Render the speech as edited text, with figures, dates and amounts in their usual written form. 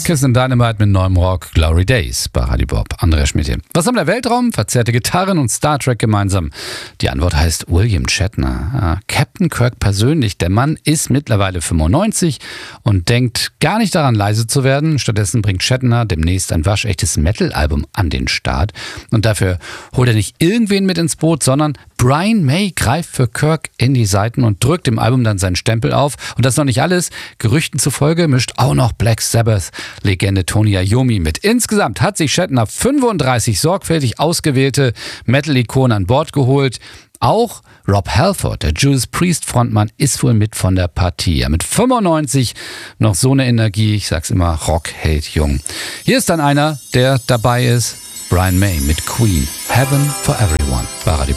Christian Dynamite mit neuem Rock, Glory Days bei Radio Bob. Andreas Schmidt hier. Was haben der Weltraum, verzerrte Gitarren und Star Trek gemeinsam? Die Antwort heißt William Shatner. Captain Kirk persönlich. Der Mann ist mittlerweile 95 und denkt gar nicht daran, leise zu werden. Stattdessen bringt Shatner demnächst ein waschechtes Metal-Album an den Start. Und dafür holt er nicht irgendwen mit ins Boot, sondern Brian May greift für Kirk in die Saiten und drückt dem Album dann seinen Stempel auf. Und das ist noch nicht alles. Gerüchten zufolge mischt auch noch Black Sabbath-Legende Tony Iommi mit. Insgesamt hat sich Shatner 35 sorgfältig ausgewählte Metal-Ikonen an Bord geholt. Auch Rob Halford, der Judas Priest-Frontmann, ist wohl mit von der Partie. Ja, mit 95 noch so eine Energie. Ich sag's immer, Rock hält jung. Hier ist dann einer, der dabei ist. Brian May mit Queen. Heaven for Everyone. Bei Radio